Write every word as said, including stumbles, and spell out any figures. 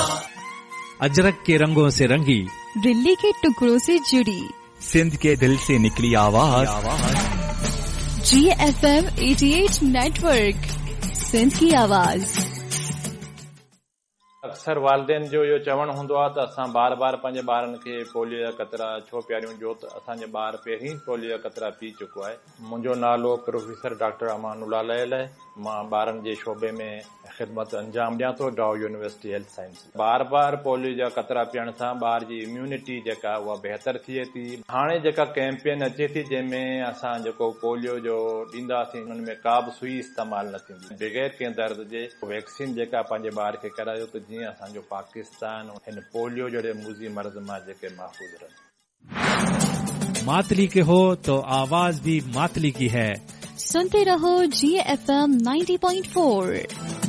अजरक के रंगों से रंगी, दिल्ली के टुकड़ों से जुड़ी, सिंध के दिल से निकली आवाज, जी एफ एम अठासी नेटवर्क, सिंध की आवाज। अक्सर वालदेन जो इहो चवणु हूंदो आहे त असां बार बार पंहिंजे ॿारनि खे पोलियो जा कतरा छो पियारियूं, जो त असांजे ॿार पहिरीं पोलियो जा कतरा पी चुको आहे। मुंहिंजो नालो प्रोफेसर डॉक्टर अमानुल्लाह लयल आहे। मां ॿारनि जे शोबे में ख़िदमत अंजाम ॾियां थो, डाउ यूनिवर्सिटी हेल्थ साइंस। बार बार पोलियो जा कतरा पीअण सां ॿार जी इम्यूनिटी जेका उहा बहितर थिए थी। हाणे जेका कैंपेन अचे थी जंहिंमें असां जेको पोलियो जो ॾींदासीं हुन में का बि सुई इस्तेमालु न थींदी, बग़ैर कंहिं दर्द जे वैक्सीन जेका पंहिंजे ॿार खे करायो त जीअं असांजो पाकिस्तान हिन पोलियो जहिड़े मूज़ी मर्ज़ मां जेके महफ़ूज़ रहनि। मातली के हो तो आवाज भी मातली की है। सुनते रहो जी F M ninety point four.